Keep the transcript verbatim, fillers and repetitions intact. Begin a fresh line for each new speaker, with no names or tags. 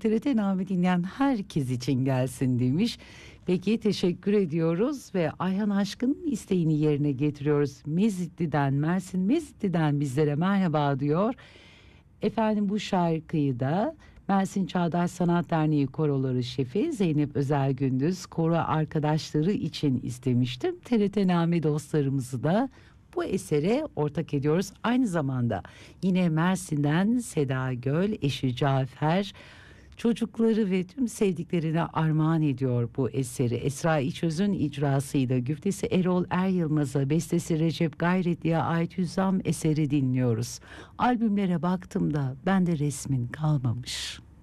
T R T Name dinleyen herkes için gelsin demiş. Peki, teşekkür ediyoruz ve Ayhan Aşkın isteğini yerine getiriyoruz. Mezitli'den, Mersin Mezitli'den bizlere merhaba diyor. Efendim, bu şarkıyı da Mersin Çağdaş Sanat Derneği Koroları Şefi Zeynep Özelgündüz koro arkadaşları için istemiştim. T R T Name dostlarımızı da bu esere ortak ediyoruz. Aynı zamanda yine Mersin'den Seda Göl, eşi Cafer, çocukları ve tüm sevdiklerine armağan ediyor bu eseri. Esra İçöz'ün icrasıyla güftesi Erol Er Yılmaz'a, bestesi Recep Gayretli'ye ait Hüzzam eseri dinliyoruz. Albümlere baktım da bende resmin kalmamış.